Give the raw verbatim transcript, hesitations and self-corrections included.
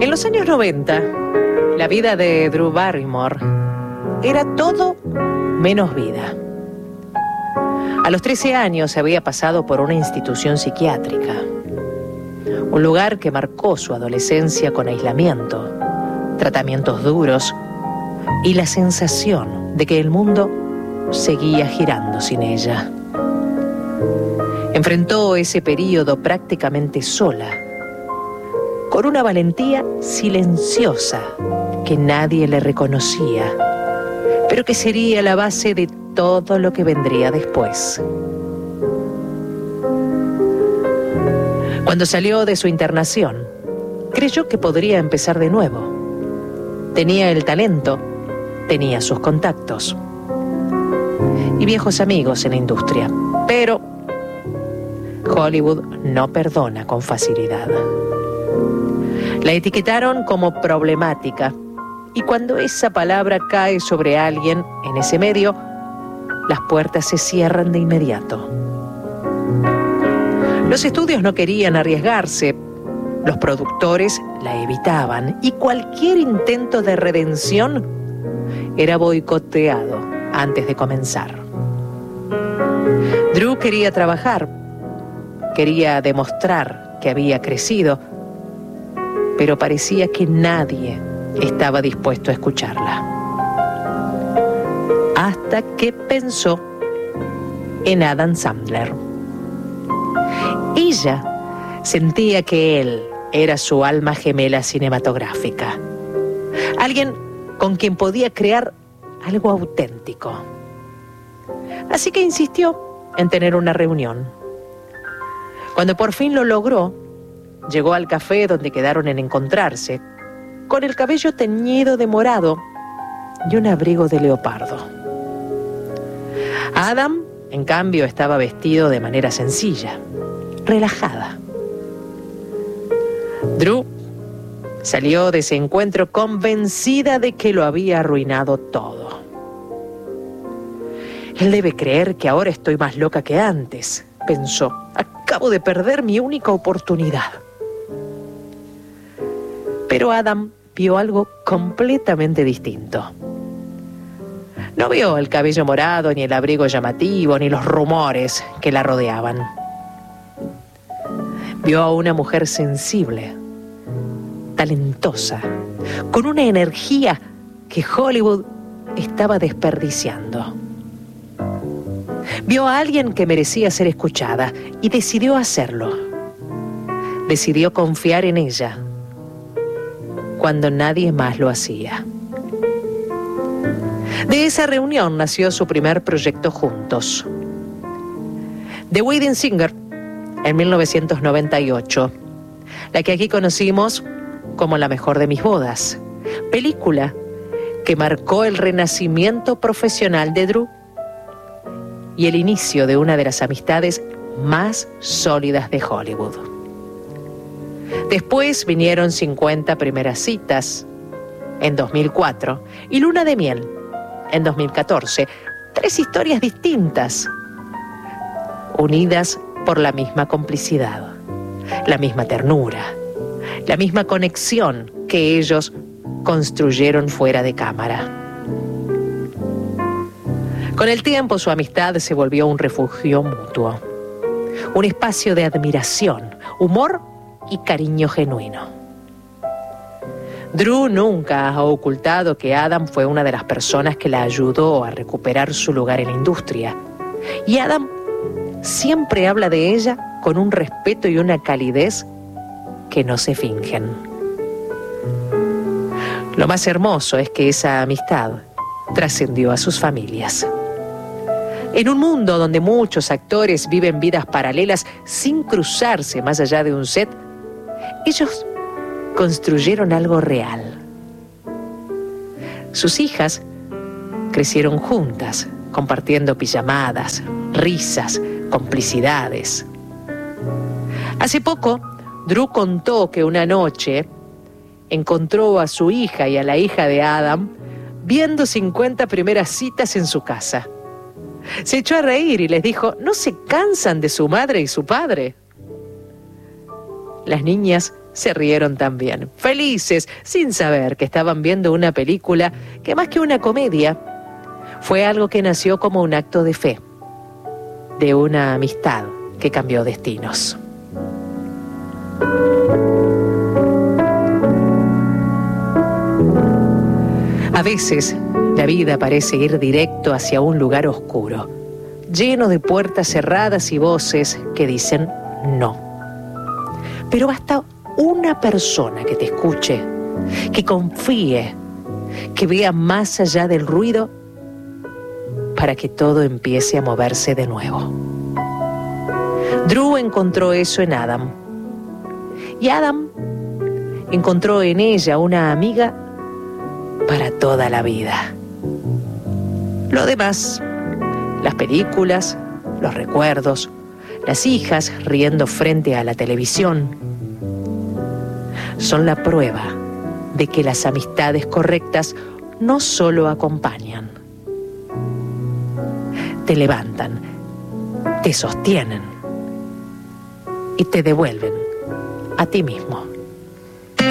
En los años noventa, la vida de Drew Barrymore era todo menos vida. A los trece años había pasado por una institución psiquiátrica, un lugar que marcó su adolescencia con aislamiento, tratamientos duros y la sensación de que el mundo seguía girando sin ella. Enfrentó ese período prácticamente sola, con una valentía silenciosa que nadie le reconocía, pero que sería la base de todo lo que vendría después. Cuando salió de su internación, creyó que podría empezar de nuevo. Tenía el talento, tenía sus contactos y viejos amigos en la industria, pero Hollywood no perdona con facilidad. La etiquetaron como problemática, y cuando esa palabra cae sobre alguien en ese medio, las puertas se cierran de inmediato. Los estudios no querían arriesgarse, los productores la evitaban, y cualquier intento de redención era boicoteado antes de comenzar. Drew quería trabajar, quería demostrar que había crecido, pero parecía que nadie estaba dispuesto a escucharla. Hasta que pensó en Adam Sandler. Ella sentía que él era su alma gemela cinematográfica, alguien con quien podía crear algo auténtico. Así que insistió en tener una reunión. Cuando por fin lo logró, llegó al café donde quedaron en encontrarse, con el cabello teñido de morado y un abrigo de leopardo. Adam, en cambio, estaba vestido de manera sencilla, relajada. Drew salió de ese encuentro convencida de que lo había arruinado todo. Él debe creer que ahora estoy más loca que antes, pensó. Acabo de perder mi única oportunidad. Pero Adam vio algo completamente distinto. No vio el cabello morado, ni el abrigo llamativo, ni los rumores que la rodeaban. Vio a una mujer sensible, talentosa, con una energía que Hollywood estaba desperdiciando. Vio a alguien que merecía ser escuchada y decidió hacerlo. Decidió confiar en ella cuando nadie más lo hacía. De esa reunión nació su primer proyecto juntos, The Wedding Singer, en mil novecientos noventa y ocho, la que aquí conocimos como La mejor de mis bodas, película que marcó el renacimiento profesional de Drew y el inicio de una de las amistades más sólidas de Hollywood. Después vinieron cincuenta primeras citas en dos mil cuatro y Luna de miel en dos mil catorce. Tres historias distintas, unidas por la misma complicidad, la misma ternura, la misma conexión que ellos construyeron fuera de cámara. Con el tiempo su amistad se volvió un refugio mutuo, un espacio de admiración, humor y cariño genuino. Drew nunca ha ocultado que Adam fue una de las personas que la ayudó a recuperar su lugar en la industria, y Adam siempre habla de ella con un respeto y una calidez que no se fingen. Lo más hermoso es que esa amistad trascendió a sus familias. En un mundo donde muchos actores viven vidas paralelas sin cruzarse más allá de un set, ellos construyeron algo real. Sus hijas crecieron juntas, compartiendo pijamadas, risas, complicidades. Hace poco, Drew contó que una noche encontró a su hija y a la hija de Adam viendo cincuenta primeras citas en su casa. Se echó a reír y les dijo: ¿no se cansan de su madre y su padre? Las niñas se rieron también, felices, sin saber que estaban viendo una película que más que una comedia, fue algo que nació como un acto de fe, de una amistad que cambió destinos. A veces, la vida parece ir directo hacia un lugar oscuro, lleno de puertas cerradas y voces que dicen no. Pero basta una persona que te escuche, que confíe, que vea más allá del ruido para que todo empiece a moverse de nuevo. Drew encontró eso en Adam. Y Adam encontró en ella una amiga para toda la vida. Lo demás, las películas, los recuerdos, las hijas riendo frente a la televisión, son la prueba de que las amistades correctas no solo acompañan, te levantan, te sostienen y te devuelven a ti mismo.